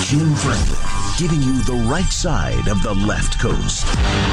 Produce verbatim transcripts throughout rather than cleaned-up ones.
Jim Franklin, giving you the right side of the left coast.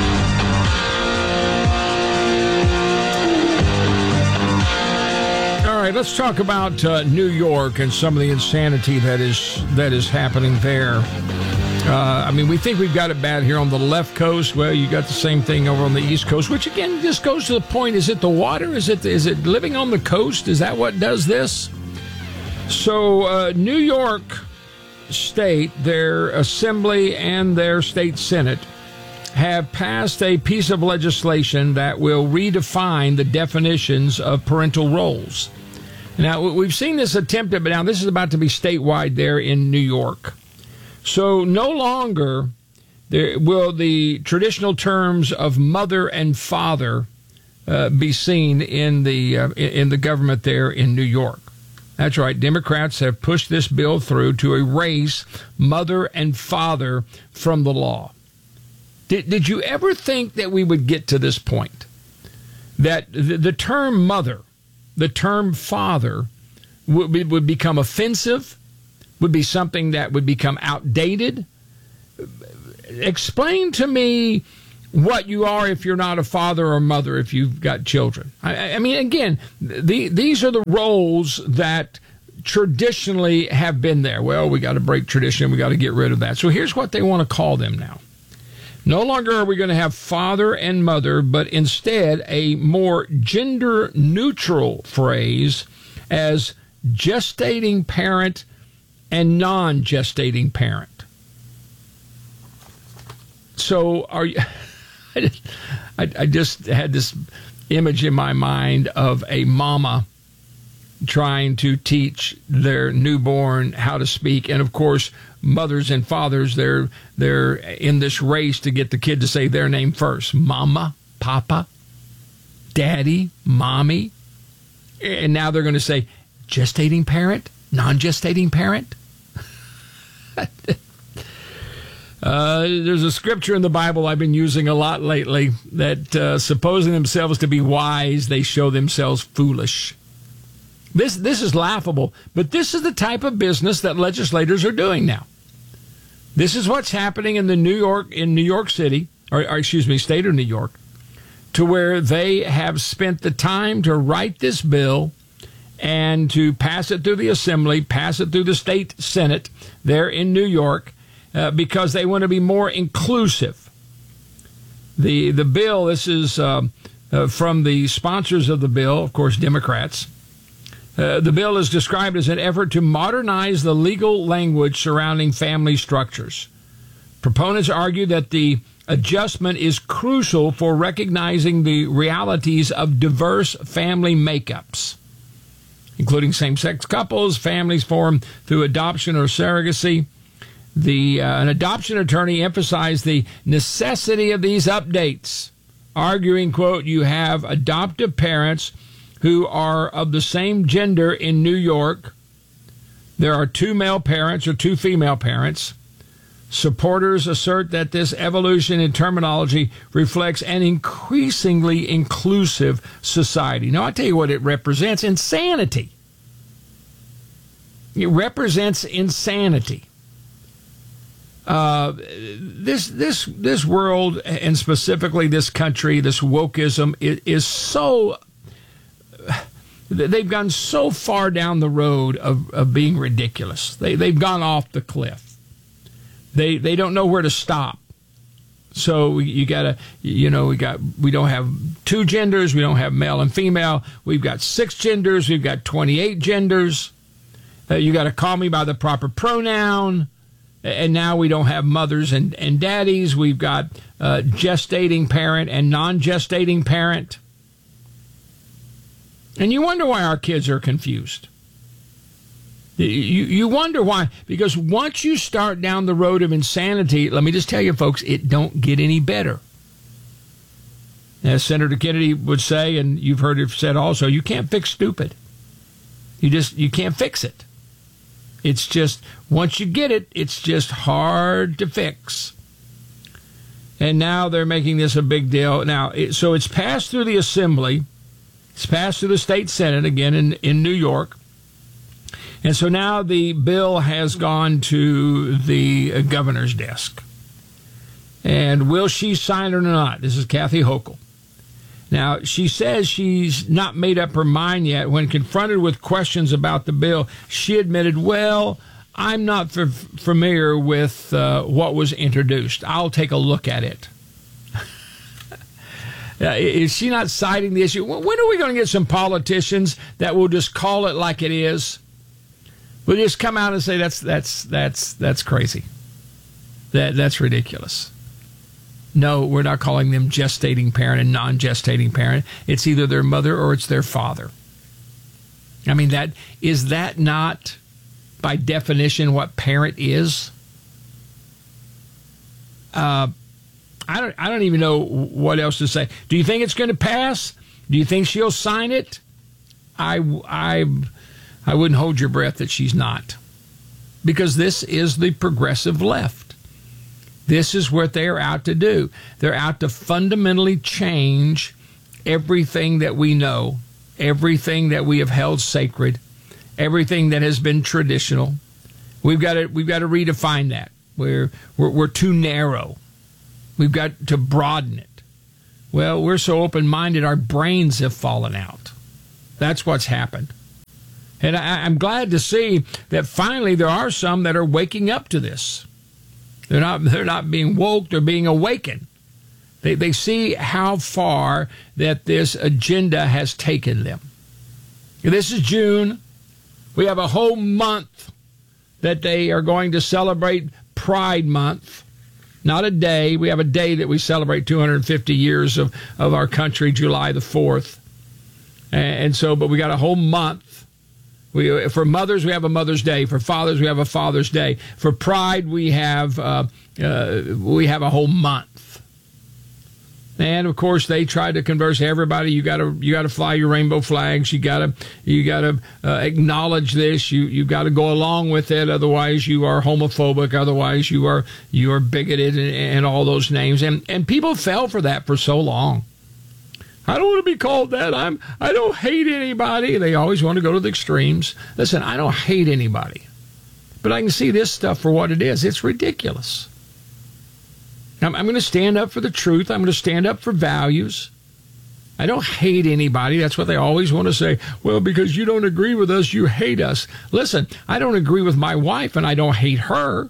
All right, let's talk about uh, New York and some of the insanity that is that is happening there. Uh, I mean, we think we've got it bad here on the left coast. Well, you got the same thing over on the east coast, which again just goes to the point: is it the water? Is it is it living on the coast? Is that what does this? So, uh, New York State, their assembly and their state senate have passed a piece of legislation that will redefine the definitions of parental roles. Now, we've seen this attempted, but now this is about to be statewide there in New York. So no longer there will the traditional terms of mother and father uh, be seen in the uh, in the government there in New York. That's right. Democrats have pushed this bill through to erase mother and father from the law. Did, did you ever think that we would get to this point? That the, the term mother, the term father would, would become offensive, would be something that would become outdated? Explain to me what you are if you're not a father or mother, if you've got children. I, I mean, again, the, these are the roles that traditionally have been there. Well, we got to break tradition. We got to get rid of that. So here's what they want to call them now. No longer are we going to have father and mother, but instead a more gender-neutral phrase as gestating parent and non-gestating parent. So are you... I just, I, I just had this image in my mind of a mama trying to teach their newborn how to speak. And, of course, mothers and fathers, they're, they're in this race to get the kid to say their name first. Mama, papa, daddy, mommy. And now they're going to say gestating parent, non-gestating parent. Uh, there's a scripture in the Bible I've been using a lot lately that uh, supposing themselves to be wise, they show themselves foolish. This this is laughable, but this is the type of business that legislators are doing now. This is what's happening in the New York in New York City, or, or excuse me, state of New York, to where they have spent the time to write this bill and to pass it through the assembly, pass it through the state senate there in New York. Uh, because they want to be more inclusive. The the bill, this is uh, uh, from the sponsors of the bill, of course, Democrats. Uh, the bill is described as an effort to modernize the legal language surrounding family structures. Proponents argue that the adjustment is crucial for recognizing the realities of diverse family makeups, including same-sex couples, families formed through adoption or surrogacy. The uh, an adoption attorney emphasized the necessity of these updates, arguing, quote, you have adoptive parents who are of the same gender in New York. There are two male parents or two female parents. Supporters assert that this evolution in terminology reflects an increasingly inclusive society. Now, I tell you what it represents, insanity. It represents insanity. Uh, this this this world, and specifically this country, this wokeism is, is so. They've gone so far down the road of, of being ridiculous. They they've gone off the cliff. They they don't know where to stop. So you gotta you know we got we don't have two genders. We don't have male and female. We've got six genders. We've got twenty-eight genders. Uh, you got to call me by the proper pronoun. And now we don't have mothers and, and daddies. We've got uh, gestating parent and non-gestating parent. And you wonder why our kids are confused. You, you wonder why. Because once you start down the road of insanity, let me just tell you, folks, it don't get any better. As Senator Kennedy would say, and you've heard it said also, you can't fix stupid. You just, you can't fix it. It's just, once you get it, it's just hard to fix. And now they're making this a big deal. Now, it, so it's passed through the assembly. It's passed through the state senate, again, in, in New York. And so now the bill has gone to the governor's desk. And will she sign it or not? This is Kathy Hochul. Now, she says she's not made up her mind yet. When confronted with questions about the bill, she admitted, well, I'm not f- familiar with uh, what was introduced. I'll take a look at it. uh, is she not citing the issue? When are we going to get some politicians that will just call it like it is? We'll just come out and say that's that's that's that's crazy. That that's ridiculous. No, we're not calling them gestating parent and non-gestating parent. It's either their mother or it's their father. I mean, that is that not, by definition, what parent is? Uh, I don't. I don't even know what else to say. Do you think it's going to pass? Do you think she'll sign it? I, I, I wouldn't hold your breath that she's not, because this is the progressive left. This is what they're out to do. They're out to fundamentally change everything that we know, everything that we have held sacred, everything that has been traditional. We've got to we've got to redefine that. We're we're, we're too narrow. We've got to broaden it. Well, we're so open-minded, our brains have fallen out. That's what's happened. And I, I'm glad to see that finally there are some that are waking up to this. They're not they're not being woke, they're being awakened. They they see how far that this agenda has taken them. This is June. We have a whole month that they are going to celebrate Pride Month. Not a day. We have a day that we celebrate two hundred fifty years of, of our country, July the fourth. And so, but we got a whole month. We, for mothers, we have a Mother's Day. For fathers, we have a Father's Day. For Pride, we have uh, uh, we have a whole month. And of course, they tried to converse everybody. You got to you got to fly your rainbow flags. You got to you got to uh, acknowledge this. You you got to go along with it. Otherwise, you are homophobic. Otherwise, you are you are bigoted, and, and all those names. And and people fell for that for so long. I don't want to be called that. I'm, I don't hate anybody. They always want to go to the extremes. Listen, I don't hate anybody. But I can see this stuff for what it is. It's ridiculous. I'm, I'm going to stand up for the truth. I'm going to stand up for values. I don't hate anybody. That's what they always want to say. Well, because you don't agree with us, you hate us. Listen, I don't agree with my wife, and I don't hate her.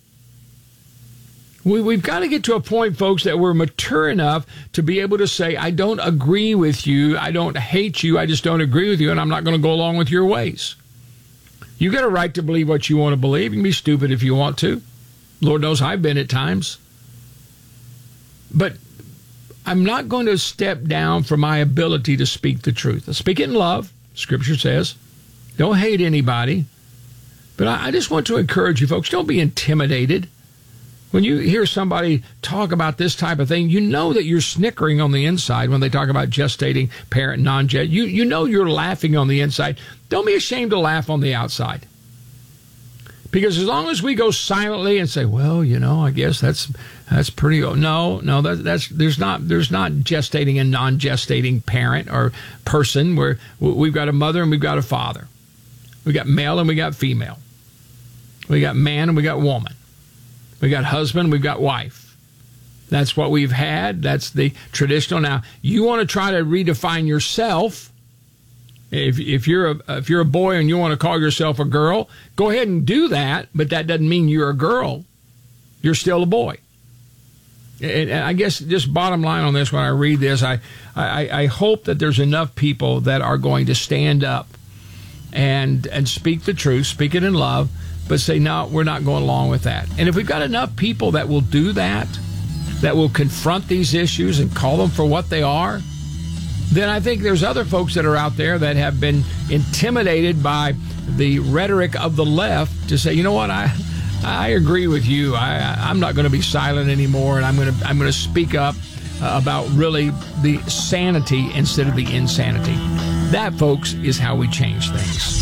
We, we've got to get to a point, folks, that we're mature enough to be able to say, I don't agree with you, I don't hate you, I just don't agree with you, and I'm not going to go along with your ways. You got a right to believe what you want to believe. You can be stupid if you want to. Lord knows I've been at times. But I'm not going to step down from my ability to speak the truth. I speak it in love, Scripture says. Don't hate anybody. But I, I just want to encourage you, folks, don't be intimidated. When you hear somebody talk about this type of thing, you know that you're snickering on the inside when they talk about gestating parent, non-gest. You, you know you're laughing on the inside. Don't be ashamed to laugh on the outside. Because as long as we go silently and say, well, you know, I guess that's that's pretty. No, no, that, that's there's not there's not gestating and non-gestating parent or person. Where we've got a mother and we've got a father. We got male and we got female. We got man and we got woman. We got husband, we've got wife. That's what we've had. That's the traditional. Now, you want to try to redefine yourself. If if you're a if you're a boy and you want to call yourself a girl, go ahead and do that. But that doesn't mean you're a girl. You're still a boy. And I guess just bottom line on this, when I read this, I I, I hope that there's enough people that are going to stand up and and speak the truth, speak it in love. But say, no, we're not going along with that. And if we've got enough people that will do that, that will confront these issues and call them for what they are, then I think there's other folks that are out there that have been intimidated by the rhetoric of the left to say, you know what, I I agree with you. I, I'm not going to be silent anymore, and I'm going to I'm going to speak up uh, about really the sanity instead of the insanity. That, folks, is how we change things.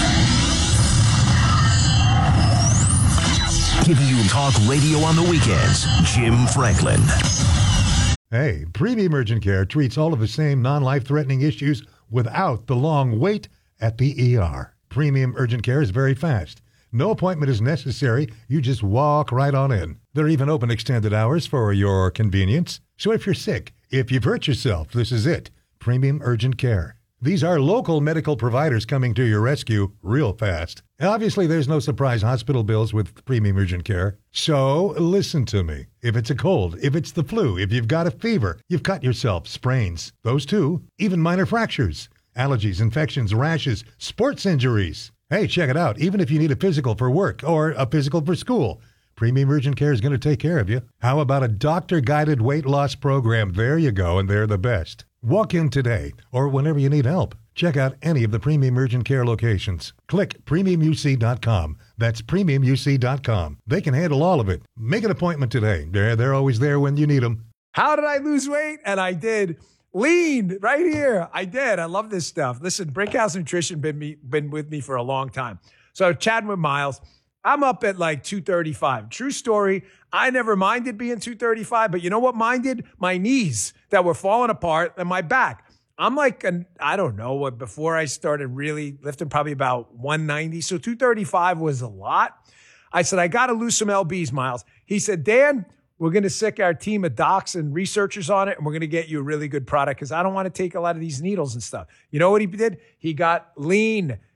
Giving you talk radio on the weekends, Jim Franklin. Hey, Previe Emergent Care treats all of the same non-life-threatening issues without the long wait at the E R. Premium Urgent Care is very fast. No appointment is necessary. You just walk right on in. They're even open extended hours for your convenience. So if you're sick, if you've hurt yourself, this is it. Premium Urgent Care. These are local medical providers coming to your rescue real fast. Obviously, there's no surprise hospital bills with Premium Urgent Care. So listen to me. If it's a cold, if it's the flu, if you've got a fever, you've cut yourself, sprains, those two, even minor fractures, allergies, infections, rashes, sports injuries. Hey, check it out. Even if you need a physical for work or a physical for school, Premium Urgent Care is going to take care of you. How about a doctor-guided weight loss program? There you go, and they're the best. Walk in today or whenever you need help. Check out any of the Premium Urgent Care locations. Click premium u c dot com. That's premium u c dot com. They can handle all of it. Make an appointment today. They're, they're always there when you need them. How did I lose weight? And I did. Lean right here. I did. I love this stuff. Listen, Brickhouse Nutrition been me been with me for a long time. So chatting with Miles, I'm up at like two thirty-five. True story. I never minded being two thirty-five, but you know what minded? My knees that were falling apart and my back. I'm like, an, I don't know what, before I started really lifting, probably about one ninety. So two thirty-five was a lot. I said, I got to lose some L Bs, Miles. He said, Dan, we're going to sick our team of docs and researchers on it, and we're going to get you a really good product because I don't want to take a lot of these needles and stuff. You know what he did? He got lean.